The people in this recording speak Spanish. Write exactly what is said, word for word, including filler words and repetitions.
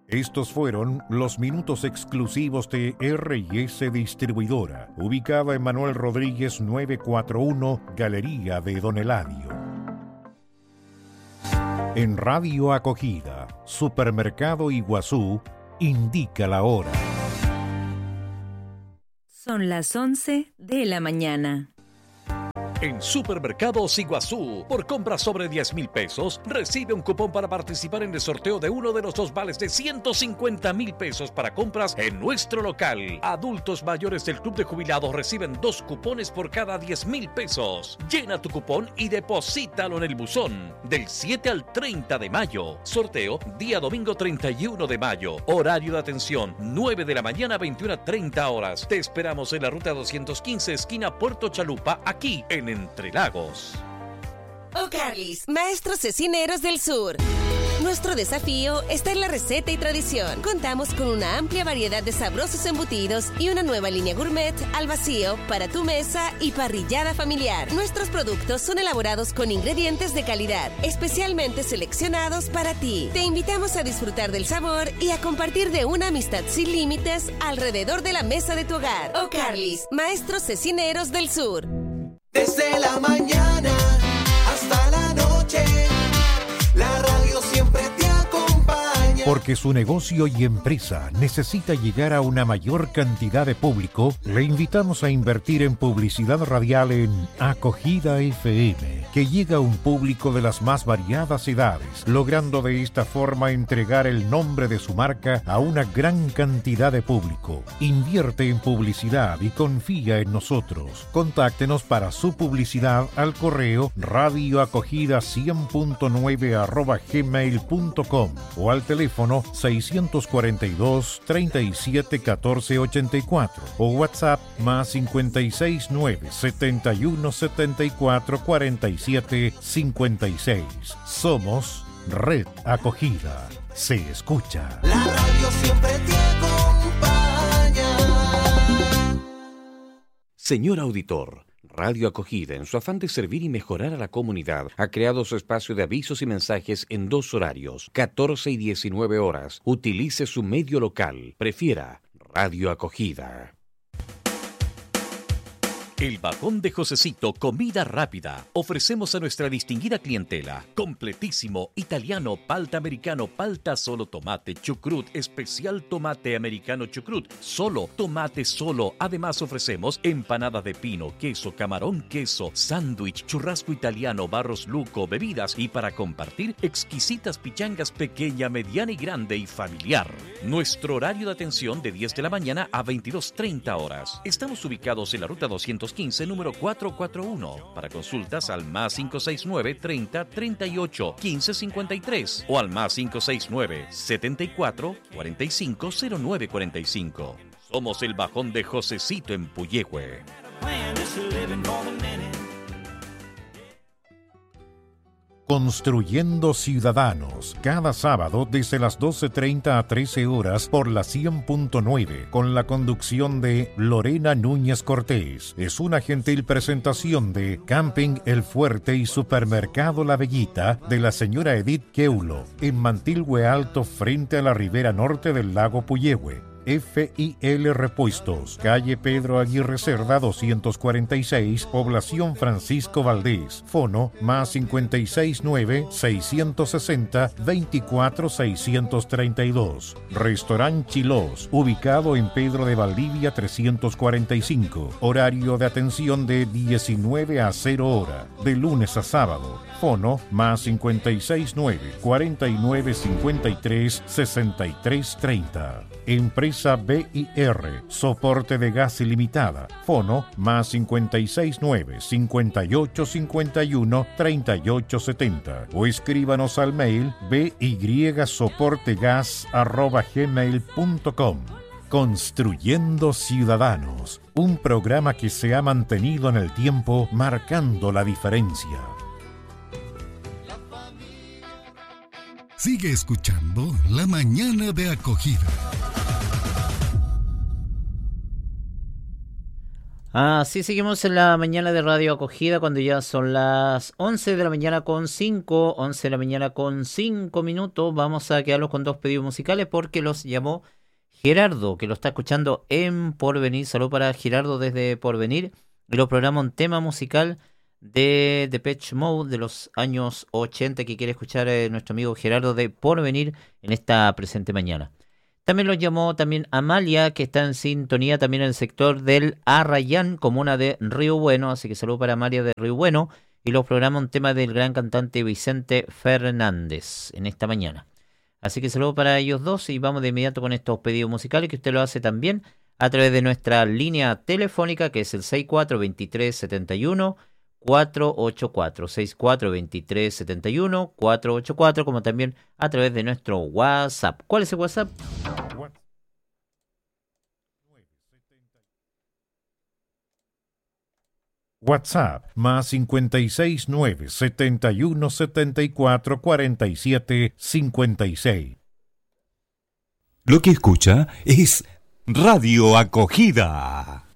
Estos fueron los minutos exclusivos de R y S Distribuidora, ubicada en Manuel Rodríguez novecientos cuarenta y uno, Galería de Don Eladio. En Radio Acogida, Supermercado Iguazú, indica la hora. Son las once de la mañana. En Supermercados Iguazú, por compras sobre diez mil pesos, recibe un cupón para participar en el sorteo de uno de los dos vales de ciento cincuenta mil pesos para compras en nuestro local. Adultos mayores del Club de Jubilados reciben dos cupones por cada diez mil pesos. Llena tu cupón y deposítalo en el buzón. Del siete al treinta de mayo. Sorteo día domingo treinta y uno de mayo. Horario de atención nueve de la mañana a veintiuna treinta horas. Te esperamos en la ruta doscientos quince, esquina Puerto Chalupa, aquí en Entre Lagos. O'Carly's, maestros cecineros del sur. Nuestro desafío está en la receta y tradición. Contamos con una amplia variedad de sabrosos embutidos y una nueva línea gourmet al vacío para tu mesa y parrillada familiar. Nuestros productos son elaborados con ingredientes de calidad, especialmente seleccionados para ti. Te invitamos a disfrutar del sabor y a compartir de una amistad sin límites alrededor de la mesa de tu hogar. O'Carly's, maestros cecineros del sur. Desde la mañana hasta la noche, la radio siempre te acompaña. Porque su negocio y empresa necesita llegar a una mayor cantidad de público, le invitamos a invertir en publicidad radial en Acogida F M, que llega a un público de las más variadas edades, logrando de esta forma entregar el nombre de su marca a una gran cantidad de público. Invierte en publicidad y confía en nosotros. Contáctenos para su publicidad al correo radioacogida cien punto nueve arroba gmail punto com o al teléfono seiscientos cuarenta y dos, treinta y siete, catorce ochenta y cuatro o WhatsApp más cincuenta y seis, nueve, setenta y uno, setenta y cuatro, cuarenta y siete, cincuenta y seis. Somos Red Acogida. Se escucha. La radio siempre te acompaña. Señor auditor, Radio Acogida, en su afán de servir y mejorar a la comunidad, ha creado su espacio de avisos y mensajes en dos horarios, catorce y diecinueve horas. Utilice su medio local. Prefiera Radio Acogida. El Vagón de Josecito, comida rápida. Ofrecemos a nuestra distinguida clientela completísimo, italiano, palta americano, palta solo tomate, chucrut, especial tomate americano chucrut, solo, tomate solo. Además ofrecemos empanada de pino, queso, camarón, queso, sándwich, churrasco italiano, barros luco, bebidas y para compartir exquisitas pichangas pequeña, mediana y grande y familiar. Nuestro horario de atención de diez de la mañana a veintidós treinta horas. Estamos ubicados en la ruta doscientos quince, número cuatrocientos cuarenta y uno. Para consultas al más cinco seis nueve, treinta, treinta y ocho, quince cincuenta y tres o al más cinco seis nueve, setenta y cuatro, cuarenta y cinco, cero nueve cuarenta y cinco. Somos el Bajón de Josecito en Puyehue. Construyendo Ciudadanos, cada sábado desde las doce treinta a trece horas por la cien punto nueve, con la conducción de Lorena Núñez Cortés. Es una gentil presentación de Camping El Fuerte y Supermercado La Bellita de la señora Edith Keulo, en Mantilhue Alto, frente a la ribera norte del lago Puyehue. F I L Repuestos, calle Pedro Aguirre Cerda doscientos cuarenta y seis, población Francisco Valdés. Fono más cincuenta y seis nueve, seiscientos sesenta, veinticuatro seiscientos treinta y dos. Restaurant Chilós, ubicado en Pedro de Valdivia trescientos cuarenta y cinco. Horario de atención de diecinueve a cero hora, de lunes a sábado. Fono más cincuenta y seis nueve, cuarenta y nueve cincuenta y tres, sesenta y tres treinta. Empresa B I R, soporte de gas ilimitada. Fono más cincuenta y seis nueve, cincuenta y ocho cincuenta y uno, treinta y ocho setenta. O escríbanos al mail bysoportegas arroba gmail punto com. Construyendo Ciudadanos, un programa que se ha mantenido en el tiempo marcando la diferencia. Sigue escuchando La Mañana de Acogida. Así seguimos en la mañana de Radio Acogida cuando ya son las once de la mañana con cinco, once de la mañana con cinco minutos. Vamos a quedarnos con dos pedidos musicales porque los llamó Gerardo, que lo está escuchando en Porvenir. Saludos para Gerardo desde Porvenir. Y lo programa un tema musical de Depeche Mode de los años ochenta que quiere escuchar eh, nuestro amigo Gerardo de Porvenir en esta presente mañana. También los llamó también Amalia, que está en sintonía también en el sector del Arrayán, comuna de Río Bueno, así que saludo para Amalia de Río Bueno, y los programa un tema del gran cantante Vicente Fernández en esta mañana. Así que saludo para ellos dos y vamos de inmediato con estos pedidos musicales que usted lo hace también a través de nuestra línea telefónica que es el seis cuatro dos tres siete uno cuatro ocho cuatro, seis cuatro dos tres siete uno cuatro ocho cuatro, como también a través de nuestro WhatsApp. ¿Cuál es el WhatsApp? WhatsApp más cincuenta y seis nueve setenta y uno setenta y cuatro cuarenta y siete cincuenta y seis. Lo que escucha es Radio Acogida.